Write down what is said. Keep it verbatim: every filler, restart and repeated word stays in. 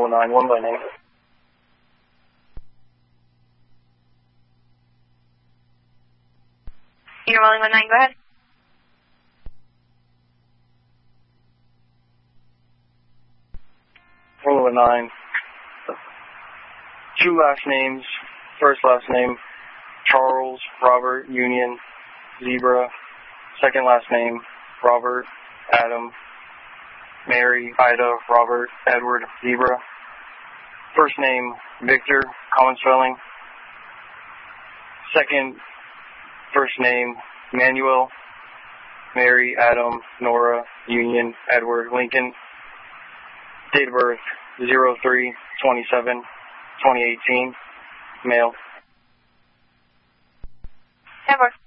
oh nine, one by name. You're rolling one nine, go ahead. oh nine. Two last names. First last name, Charles Robert Union Zebra. Second last name, Robert Adam Mary Ida Robert Edward Zebra. First name, Victor, common spelling. Second, first name, Manuel Mary Adam Nora Union Edward Lincoln. Date of birth, zero three twenty-seven twenty eighteen. Male. That works.